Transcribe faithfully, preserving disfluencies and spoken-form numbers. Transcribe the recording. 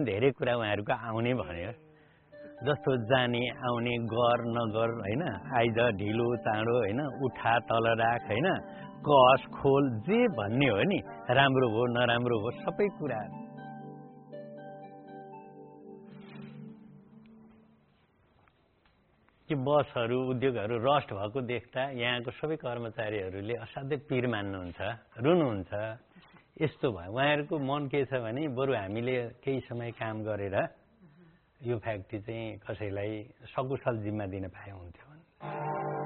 धेरै कुरा उहाँहरूको आउने भन्यो जस्तो जाने आउने गर नगर हैन आइज ढिलो चाँडो हैन उठा तल राख हैन कस खोल जे भन्ने हो नि राम्रो हो नराम्रो हो सबै कुरा कि बसहरू उद्योगहरू रस्ट भएको देख्दा यहाँको सबै कर्मचारीहरूले असाध्यै पीर मान्नुहुन्छ रुनुहुन्छ यस्तो भयो उहाँहरूको मन के छ भने बरु हामीले केही समय काम गरेर यो फ्याक्ट्री चाहिँ कसैलाई सकुशल जिम्मा दिन पाए हुन्थ्यो